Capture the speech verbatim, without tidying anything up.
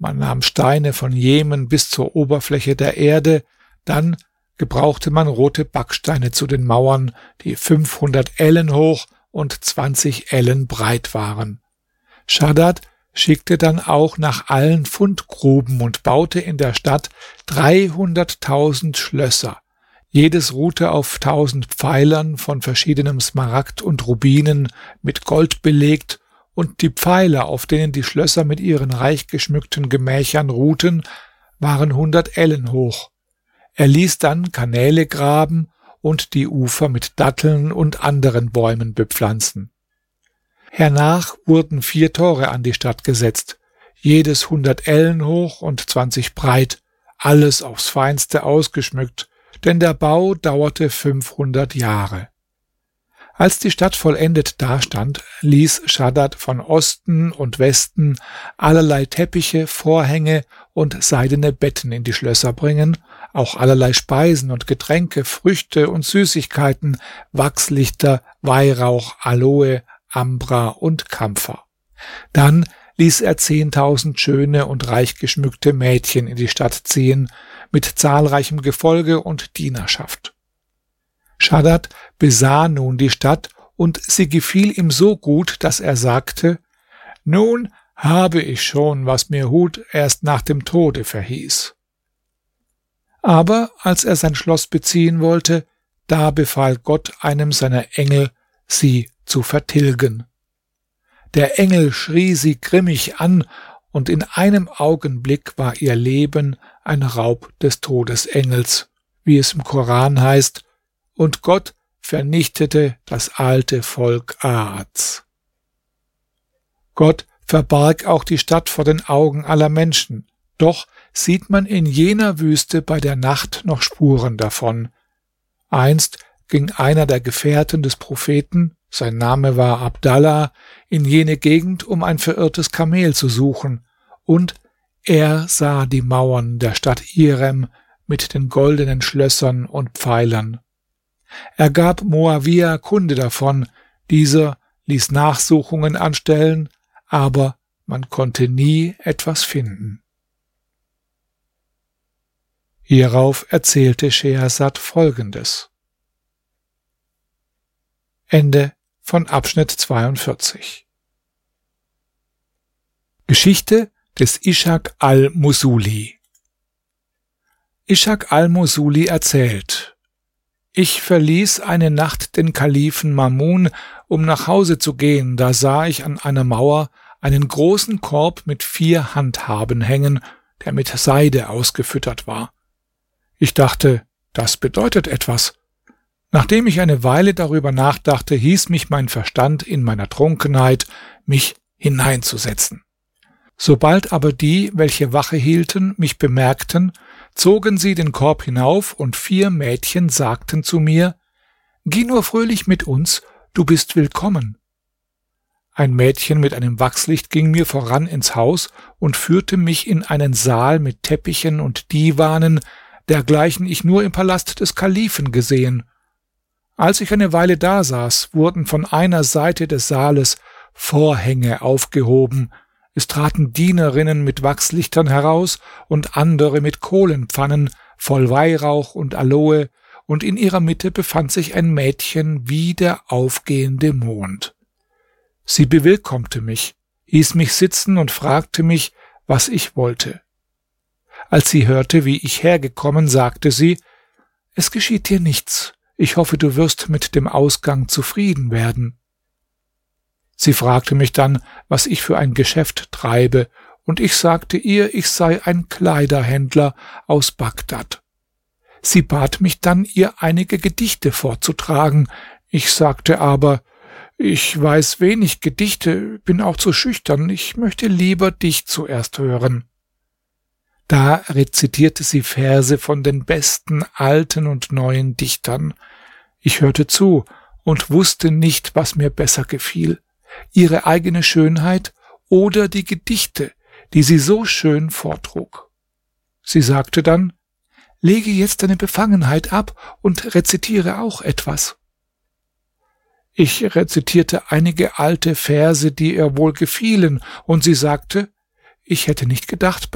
man nahm Steine von Jemen bis zur Oberfläche der Erde, dann gebrauchte man rote Backsteine zu den Mauern, die fünfhundert Ellen hoch und zwanzig Ellen breit waren. Schaddad schickte dann auch nach allen Fundgruben und baute in der Stadt dreihunderttausend Schlösser. Jedes ruhte auf tausend Pfeilern von verschiedenem Smaragd und Rubinen mit Gold belegt, und die Pfeiler, auf denen die Schlösser mit ihren reich geschmückten Gemächern ruhten, waren hundert Ellen hoch. Er ließ dann Kanäle graben und die Ufer mit Datteln und anderen Bäumen bepflanzen. Hernach wurden vier Tore an die Stadt gesetzt, jedes hundert Ellen hoch und zwanzig breit, alles aufs Feinste ausgeschmückt, denn der Bau dauerte fünfhundert Jahre. Als die Stadt vollendet dastand, ließ Schaddad von Osten und Westen allerlei Teppiche, Vorhänge und seidene Betten in die Schlösser bringen, auch allerlei Speisen und Getränke, Früchte und Süßigkeiten, Wachslichter, Weihrauch, Aloe, Ambra und Kampfer. Dann ließ er zehntausend schöne und reich geschmückte Mädchen in die Stadt ziehen, mit zahlreichem Gefolge und Dienerschaft. Schaddad besah nun die Stadt, und sie gefiel ihm so gut, dass er sagte: Nun habe ich schon, was mir Hud erst nach dem Tode verhieß. Aber als er sein Schloss beziehen wollte, da befahl Gott einem seiner Engel, sie zu vertilgen. Der Engel schrie sie grimmig an, und in einem Augenblick war ihr Leben ein Raub des Todesengels, wie es im Koran heißt, und Gott vernichtete das alte Volk Aads. Gott verbarg auch die Stadt vor den Augen aller Menschen, doch sieht man in jener Wüste bei der Nacht noch Spuren davon. Einst ging einer der Gefährten des Propheten, sein Name war Abdallah, in jene Gegend, um ein verirrtes Kamel zu suchen, und er sah die Mauern der Stadt Irem mit den goldenen Schlössern und Pfeilern. Er gab Moawia Kunde davon, dieser ließ Nachsuchungen anstellen, aber man konnte nie etwas finden. Hierauf erzählte Schehersad Folgendes. Ende von Abschnitt zweiundvierzig. Geschichte des Ishaq al-Musuli. Ishaq al-Musuli erzählt: Ich verließ eine Nacht den Kalifen Mamun, um nach Hause zu gehen, da sah ich an einer Mauer einen großen Korb mit vier Handhaben hängen, der mit Seide ausgefüttert war. Ich dachte, das bedeutet etwas. Nachdem ich eine Weile darüber nachdachte, hieß mich mein Verstand in meiner Trunkenheit, mich hineinzusetzen. Sobald aber die, welche Wache hielten, mich bemerkten, zogen sie den Korb hinauf, und vier Mädchen sagten zu mir: Geh nur fröhlich mit uns, du bist willkommen. Ein Mädchen mit einem Wachslicht ging mir voran ins Haus und führte mich in einen Saal mit Teppichen und Divanen, dergleichen ich nur im Palast des Kalifen gesehen. Als ich eine Weile dasaß, wurden von einer Seite des Saales Vorhänge aufgehoben, es traten Dienerinnen mit Wachslichtern heraus und andere mit Kohlenpfannen voll Weihrauch und Aloe, und in ihrer Mitte befand sich ein Mädchen wie der aufgehende Mond. Sie bewillkommte mich, hieß mich sitzen und fragte mich, was ich wollte. Als sie hörte, wie ich hergekommen, sagte sie: Es geschieht dir nichts, ich hoffe, du wirst mit dem Ausgang zufrieden werden. Sie fragte mich dann, was ich für ein Geschäft treibe, und ich sagte ihr, ich sei ein Kleiderhändler aus Bagdad. Sie bat mich dann, ihr einige Gedichte vorzutragen. Ich sagte aber: Ich weiß wenig Gedichte, bin auch zu schüchtern, ich möchte lieber dich zuerst hören. Da rezitierte sie Verse von den besten alten und neuen Dichtern. Ich hörte zu und wusste nicht, was mir besser gefiel, ihre eigene Schönheit oder die Gedichte, die sie so schön vortrug. Sie sagte dann: Lege jetzt deine Befangenheit ab und rezitiere auch etwas. Ich rezitierte einige alte Verse, die ihr wohl gefielen, und sie sagte: Ich hätte nicht gedacht,